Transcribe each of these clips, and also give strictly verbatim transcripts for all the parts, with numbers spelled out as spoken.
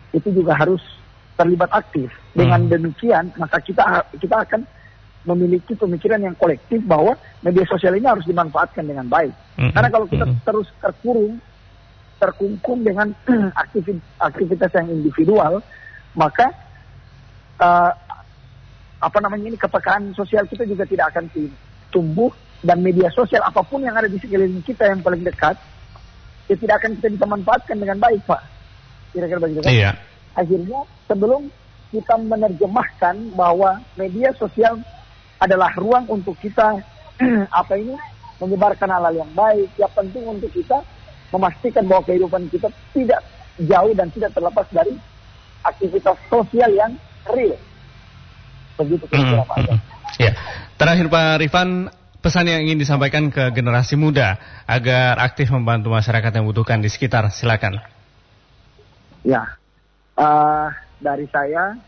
itu juga harus terlibat aktif. Dengan hmm. demikian, maka kita kita akan memiliki pemikiran yang kolektif bahwa media sosial ini harus dimanfaatkan dengan baik. Hmm. Karena kalau kita hmm. terus terkurung, terkungkung dengan aktivitas, aktivitas yang individual, maka uh, apa namanya ini kepekaan sosial kita juga tidak akan tumbuh, dan media sosial apapun yang ada di sekeliling kita yang paling dekat, ya tidak akan kita bisa manfaatkan dengan baik, Pak. Kira-kira begitu kan? Iya. Akhirnya sebelum kita menerjemahkan bahwa media sosial adalah ruang untuk kita apa ini menyebarkan hal-hal yang baik, yang penting untuk kita memastikan bahwa kehidupan kita tidak jauh dan tidak terlepas dari aktivitas sosial yang real. Begitu kira-kira Pak. Ya. Terakhir Pak Rifan, pesan yang ingin disampaikan ke generasi muda agar aktif membantu masyarakat yang membutuhkan di sekitar, silakan. Ya. Uh, dari saya,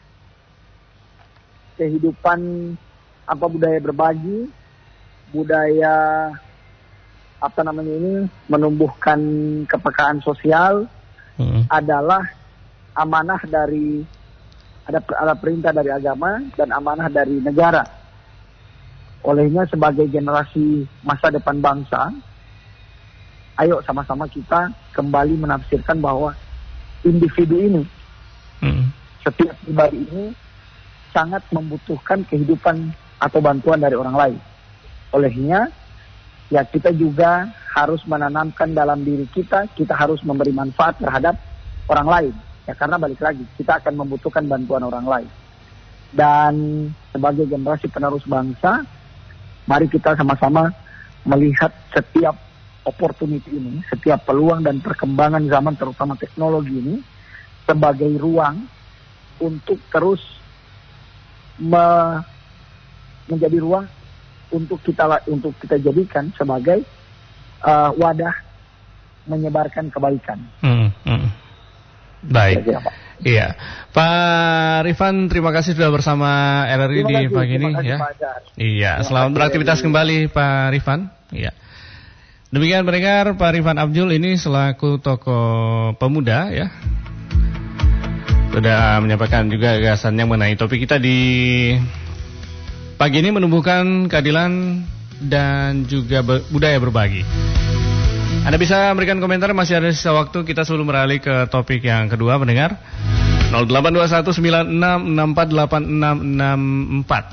kehidupan apa budaya berbagi, budaya apa namanya ini menumbuhkan kepekaan sosial hmm. adalah amanah dari ada, ada perintah dari agama dan amanah dari negara. Olehnya sebagai generasi masa depan bangsa, ayo sama-sama kita kembali menafsirkan bahwa individu ini, hmm. setiap pribadi ini sangat membutuhkan kehidupan atau bantuan dari orang lain. Olehnya, ya kita juga harus menanamkan dalam diri kita, kita harus memberi manfaat terhadap orang lain. Ya karena balik lagi, kita akan membutuhkan bantuan orang lain. Dan sebagai generasi penerus bangsa, mari kita sama-sama melihat setiap opportunity ini, setiap peluang dan perkembangan zaman terutama teknologi ini sebagai ruang untuk terus me- menjadi ruang untuk kita untuk kita jadikan sebagai uh, wadah menyebarkan kebaikan. Hmm, hmm. Baik. Iya, Pak Rifan, terima kasih sudah bersama R R I di pagi ini ya. Iya, selamat beraktivitas kembali Pak Rifan. Iya. Demikian pendengar, Pak Rifan Abdul ini selaku tokoh pemuda ya, sudah menyampaikan juga gagasannya mengenai topik kita di pagi ini, menumbuhkan keadilan dan juga budaya berbagi. Anda bisa memberikan komentar, masih ada sisa waktu, kita sebelum beralih ke topik yang kedua pendengar. nol delapan dua satu sembilan enam enam empat delapan enam enam empat.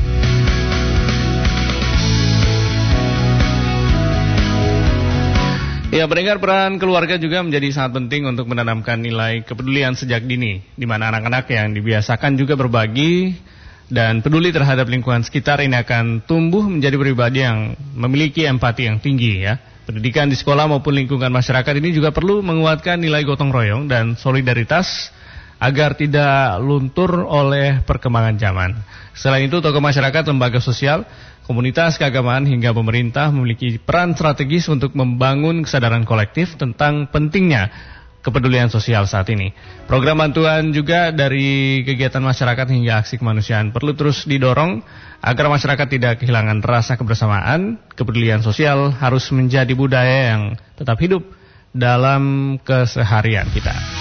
Ya, pendengar, peran keluarga juga menjadi sangat penting untuk menanamkan nilai kepedulian sejak dini, di mana anak-anak yang dibiasakan juga berbagi dan peduli terhadap lingkungan sekitar ini akan tumbuh menjadi pribadi yang memiliki empati yang tinggi ya. Pendidikan di sekolah maupun lingkungan masyarakat ini juga perlu menguatkan nilai gotong royong dan solidaritas agar tidak luntur oleh perkembangan zaman. Selain itu, tokoh masyarakat, lembaga sosial, komunitas keagamaan hingga pemerintah memiliki peran strategis untuk membangun kesadaran kolektif tentang pentingnya kepedulian sosial saat ini. Program bantuan juga dari kegiatan masyarakat hingga aksi kemanusiaan perlu terus didorong agar masyarakat tidak kehilangan rasa kebersamaan. Kepedulian sosial harus menjadi budaya yang tetap hidup dalam keseharian kita.